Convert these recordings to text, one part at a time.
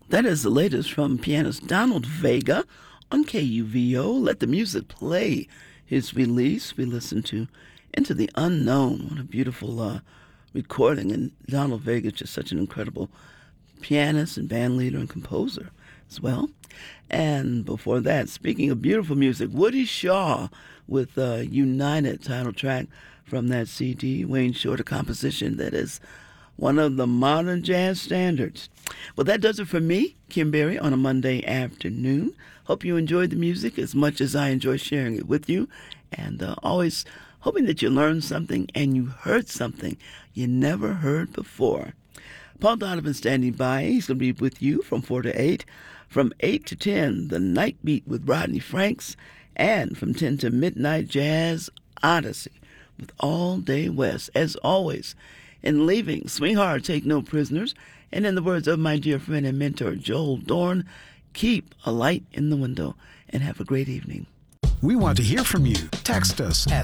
That is the latest from pianist Donald Vega on KUVO. Let the music play. His release, we listened to Into the Unknown. What a beautiful recording. And Donald Vega is just such an incredible pianist and band leader and composer as well. And before that, speaking of beautiful music, Woody Shaw with United, title track from that CD, Wayne Shorter composition that is one of the modern jazz standards. Well, that does it for me, Kim Berry, on a Monday afternoon. Hope you enjoyed the music as much as I enjoy sharing it with you. And always hoping that you learned something and you heard something you never heard before. Paul Donovan standing by. He's going to be with you from 4 to 8. From 8 to 10, The Night Beat with Rodney Franks. And from 10 to midnight, Jazz Odyssey with All Day West. As always, in leaving, swing hard, take no prisoners. And in the words of my dear friend and mentor, Joel Dorn, keep a light in the window and have a great evening. We want to hear from you. Text us at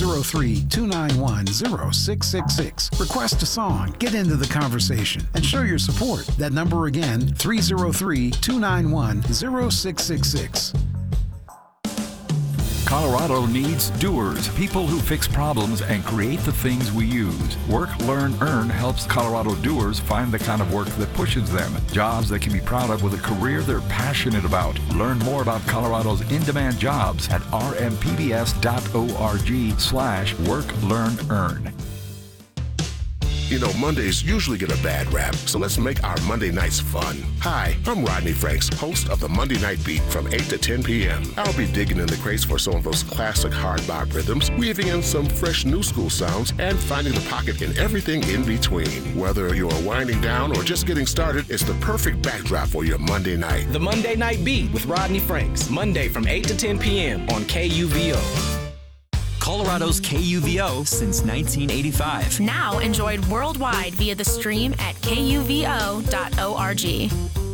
303-291-0666. Request a song, get into the conversation, and show your support. That number again, 303-291-0666. Colorado needs doers, people who fix problems and create the things we use. Work, Learn, Earn helps Colorado doers find the kind of work that pushes them. Jobs they can be proud of with a career they're passionate about. Learn more about Colorado's in-demand jobs at rmpbs.org/work, learn, earn. You know, Mondays usually get a bad rap, so let's make our Monday nights fun. Hi, I'm Rodney Franks, host of the Monday Night Beat from 8 to 10 p.m. I'll be digging in the crates for some of those classic hard bop rhythms, weaving in some fresh new school sounds, and finding the pocket in everything in between. Whether you're winding down or just getting started, it's the perfect backdrop for your Monday night. The Monday Night Beat with Rodney Franks, Monday from 8 to 10 p.m. on KUVO. Colorado's KUVO since 1985. Now enjoyed worldwide via the stream at kuvo.org.